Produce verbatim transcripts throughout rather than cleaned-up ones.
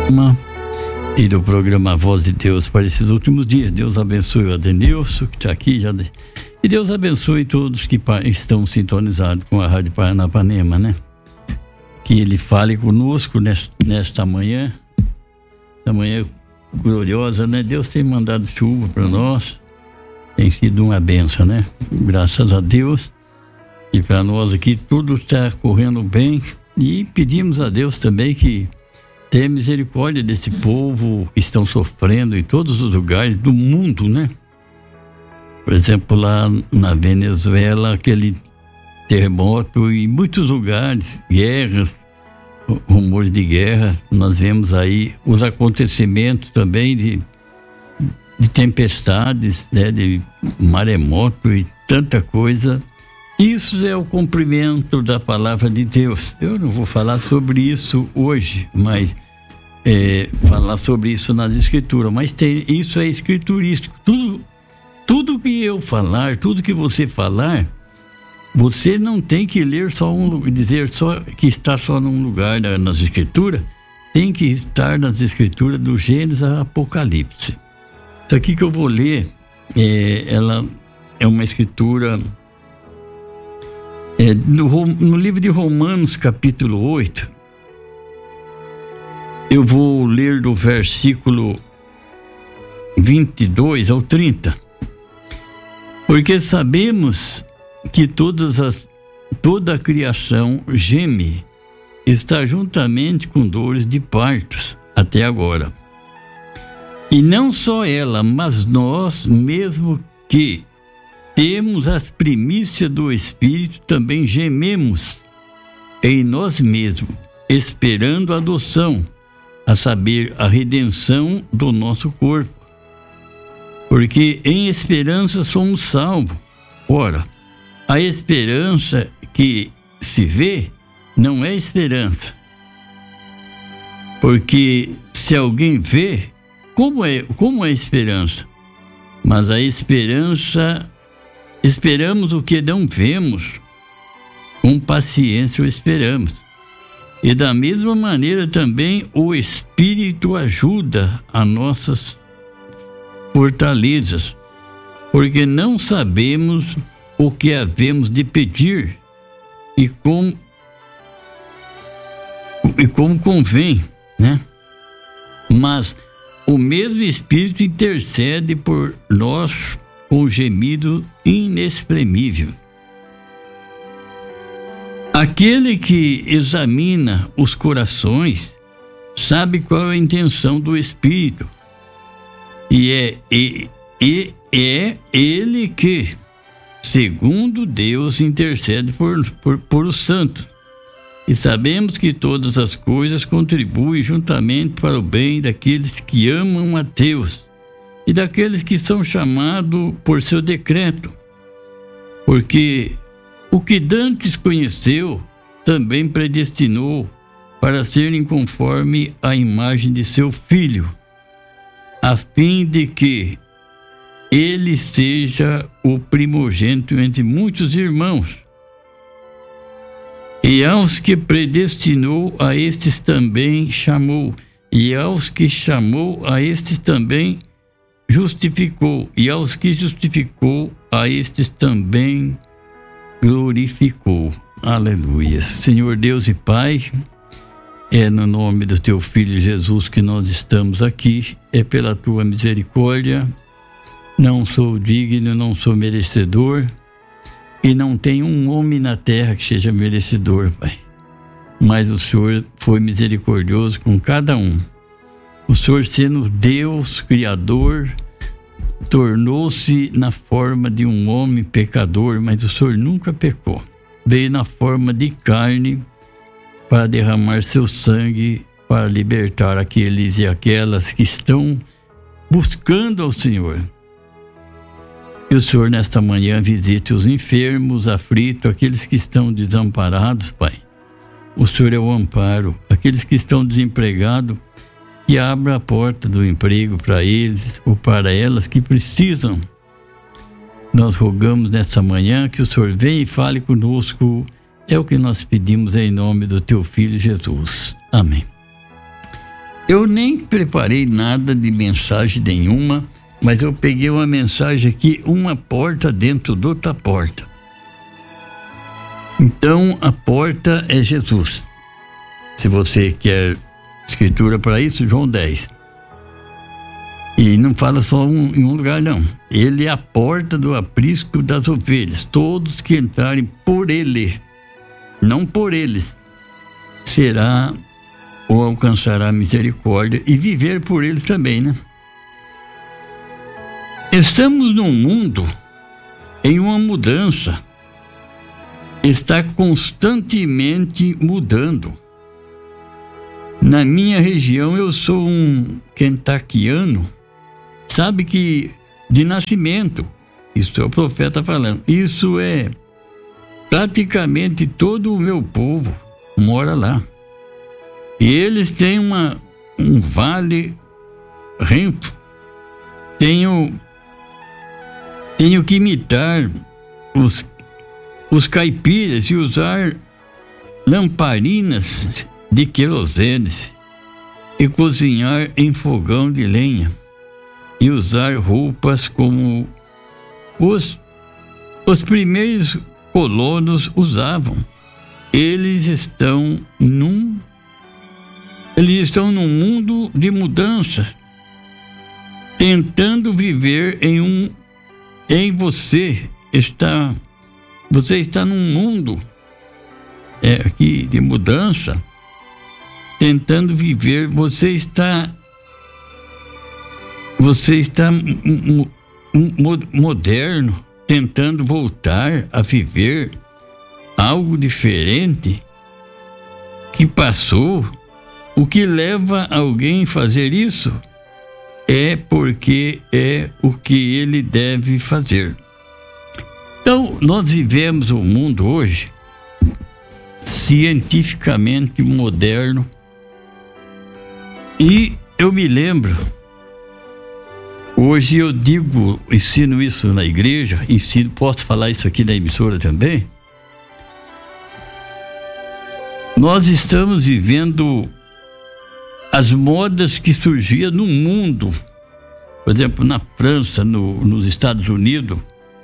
E do programa Voz de Deus para esses últimos dias. Deus abençoe o Adenilson, que está aqui já. De... E Deus abençoe todos que estão sintonizados com a Rádio Paranapanema, né? Que Ele fale conosco nesta, nesta manhã, esta manhã gloriosa, né? Deus tem mandado chuva para nós, tem sido uma bênção, né? Graças a Deus. E para nós aqui tudo está correndo bem. E pedimos a Deus também que tenha misericórdia desse povo que estão sofrendo em todos os lugares do mundo, né? Por exemplo, lá na Venezuela, aquele terremoto, e em muitos lugares, guerras, rumores de guerra. Nós vemos aí os acontecimentos também de, de tempestades, né? De maremoto e tanta coisa. Isso é o cumprimento da palavra de Deus. Eu não vou falar sobre isso hoje, mas é, falar sobre isso nas escrituras. Mas tem, isso é escriturístico. Tudo, tudo que eu falar, tudo que você falar, você não tem que ler só um, dizer só que está só num lugar nas escrituras. Tem que estar nas escrituras do Gênesis a Apocalipse. Isso aqui que eu vou ler, é, ela é uma escritura... É, no, no livro de Romanos, capítulo oito, eu vou ler do versículo vinte e dois ao trinta. Porque sabemos que todas as, toda a criação geme, está juntamente com dores de partos até agora. E não só ela, mas nós mesmo que temos as primícias do Espírito, também gememos em nós mesmos, esperando a adoção, a saber, a redenção do nosso corpo. Porque em esperança somos salvos. Ora, a esperança que se vê não é esperança. Porque se alguém vê, como é, como é a esperança? Mas a esperança... Esperamos o que não vemos, com paciência o esperamos. E da mesma maneira também o Espírito ajuda a nossas fortalezas, porque não sabemos o que havemos de pedir e como, e como convém, né? Mas o mesmo Espírito intercede por nós com gemido inexprimível. Aquele que examina os corações sabe qual é a intenção do Espírito, e é, e, e é ele que, segundo Deus, intercede por, por, por os santos. E sabemos que todas as coisas contribuem juntamente para o bem daqueles que amam a Deus e daqueles que são chamados por seu decreto. Porque o que dantes conheceu, também predestinou para serem conforme a imagem de seu Filho, a fim de que ele seja o primogênito entre muitos irmãos. E aos que predestinou, a estes também chamou, e aos que chamou, a estes também justificou, e aos que justificou, a estes também glorificou. Aleluia. Senhor Deus e Pai, é no nome do Teu Filho Jesus que nós estamos aqui, é pela Tua misericórdia. Não sou digno, não sou merecedor, e não tem um homem na terra que seja merecedor, Pai. Mas o Senhor foi misericordioso com cada um. O Senhor, sendo Deus, Criador, tornou-se na forma de um homem pecador, mas o Senhor nunca pecou. Veio na forma de carne para derramar seu sangue, para libertar aqueles e aquelas que estão buscando ao Senhor. Que o Senhor nesta manhã visite os enfermos, aflitos, aqueles que estão desamparados, Pai. O Senhor é o amparo. Aqueles que estão desempregados, que abra a porta do emprego para eles ou para elas que precisam. Nós rogamos nesta manhã que o Senhor venha e fale conosco. É o que nós pedimos em nome do Teu Filho Jesus. Amém. Eu nem preparei nada de mensagem nenhuma, mas eu peguei uma mensagem aqui, uma porta dentro de outra porta. Então, a porta é Jesus. Se você quer escritura para isso, João dez. E não fala só um, em um lugar, não. Ele é a porta do aprisco das ovelhas. Todos que entrarem por ele, não por eles, será ou alcançará misericórdia e viver por eles também, né? Estamos num mundo em uma mudança. Está constantemente mudando. Na minha região, eu sou um kentuckiano, sabe que de nascimento, isso é o profeta falando, isso é praticamente todo o meu povo mora lá. E eles têm uma, um vale Renfro. Tenho, tenho que imitar os, os caipiras e usar lamparinas de querosene e cozinhar em fogão de lenha e usar roupas como os, os primeiros colonos usavam. Eles estão num eles estão num mundo de mudança, tentando viver em um em você está você está num mundo é, aqui de mudança, tentando viver, você está você está um, um, um, moderno, tentando voltar a viver algo diferente que passou. O que leva alguém a fazer isso é porque é o que ele deve fazer. Então, nós vivemos um mundo hoje cientificamente moderno. E eu me lembro, hoje eu digo, ensino isso na igreja, ensino, posso falar isso aqui na emissora também. Nós estamos vivendo as modas que surgiam no mundo. Por exemplo, na França, no, nos Estados Unidos,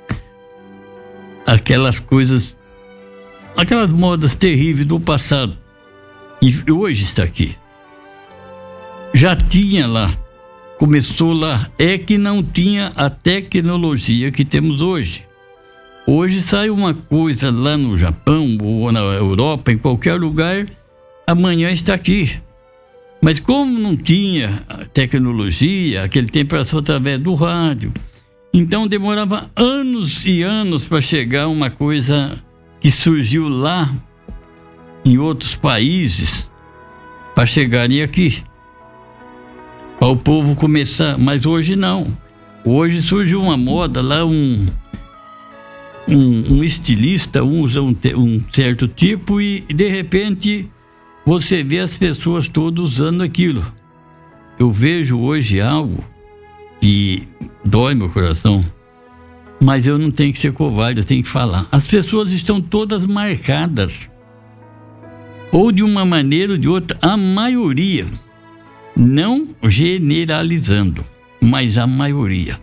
aquelas coisas, aquelas modas terríveis do passado, e hoje está aqui. Já tinha lá, começou lá, é que não tinha a tecnologia que temos hoje. Hoje sai uma coisa lá no Japão ou na Europa, em qualquer lugar, amanhã está aqui. Mas como não tinha tecnologia, aquele tempo era só através do rádio, então demorava anos e anos para chegar uma coisa que surgiu lá em outros países, para chegarem aqui. Para o povo começar, mas hoje não. Hoje surgiu uma moda lá, um, um, um estilista usa um, um certo tipo e de repente você vê as pessoas todas usando aquilo. Eu vejo hoje algo que dói meu coração, mas eu não tenho que ser covarde, eu tenho que falar. As pessoas estão todas marcadas, ou de uma maneira ou de outra, a maioria. Não generalizando, mas a maioria.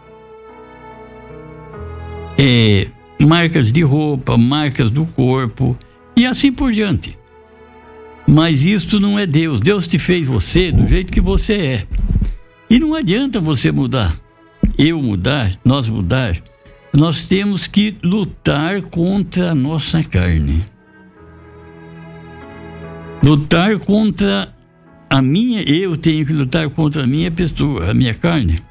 É, marcas de roupa, marcas do corpo e assim por diante. Mas isso não é Deus. Deus te fez você do jeito que você é. E não adianta você mudar. Eu mudar, nós mudar. Nós temos que lutar contra a nossa carne. Lutar contra a minha, eu tenho que lutar contra a minha pessoa, a minha carne.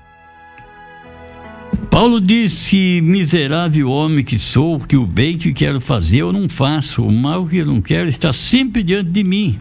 Paulo diz que miserável homem que sou, que o bem que quero fazer eu não faço, o mal que eu não quero está sempre diante de mim.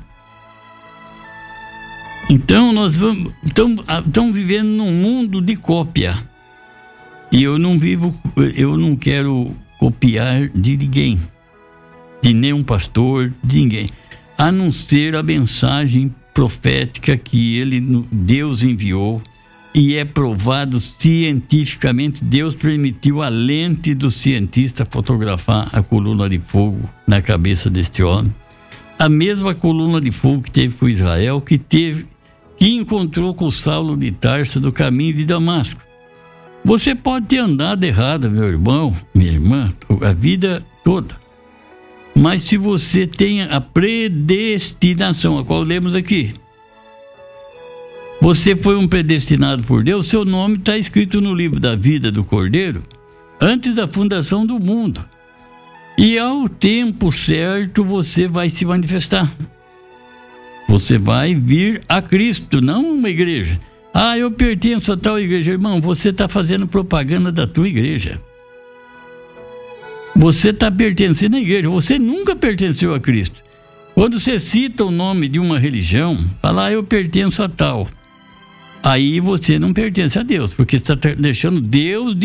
Então nós vamos, estamos vivendo num mundo de cópia. E eu não vivo, eu não quero copiar de ninguém, de nenhum pastor, de ninguém, a não ser a mensagem profética que ele, Deus enviou. E é provado cientificamente, Deus permitiu a lente do cientista fotografar a coluna de fogo na cabeça deste homem. A mesma coluna de fogo que teve com Israel, que teve, que encontrou com Saulo de Tarso do caminho de Damasco. Você pode ter andado errado, meu irmão, minha irmã, a vida toda. Mas se você tem a predestinação, a qual lemos aqui, você foi um predestinado por Deus, seu nome está escrito no livro da vida do Cordeiro, antes da fundação do mundo. E ao tempo certo você vai se manifestar. Você vai vir a Cristo, não uma igreja. Ah, eu pertenço a tal igreja. Irmão, você está fazendo propaganda da tua igreja. Você está pertencendo à igreja. Você nunca pertenceu a Cristo. Quando você cita o nome de uma religião, fala, ah, eu pertenço a tal. Aí você não pertence a Deus, porque você está deixando Deus de